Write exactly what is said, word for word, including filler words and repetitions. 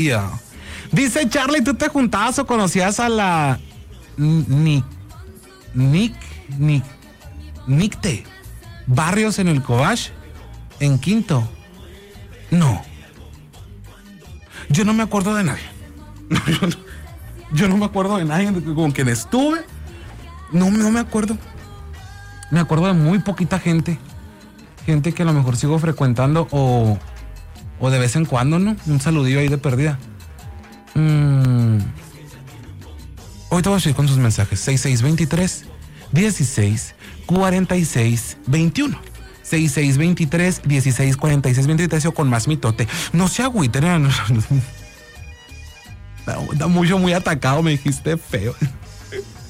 Dice Charlie, ¿tú te juntabas o conocías a la Nick Nick Nick Nicte Barrios en el Cobach? En Quinto. No. Yo no me acuerdo de nadie. Yo no, yo no me acuerdo de nadie con quien estuve. No, no me acuerdo. Me acuerdo de muy poquita gente. Gente que a lo mejor sigo frecuentando o, o de vez en cuando, ¿no? Un saludillo ahí de perdida. Mm. Hoy te voy a seguir con sus mensajes. seis seis dos tres, dieciséis, cuarenta y seis, veintiuno. seis seis dos tres, dieciséis, cuarenta y seis, veintitrés o con más mitote. No se agüiten. No, no, no. Está mucho, muy atacado, me dijiste feo.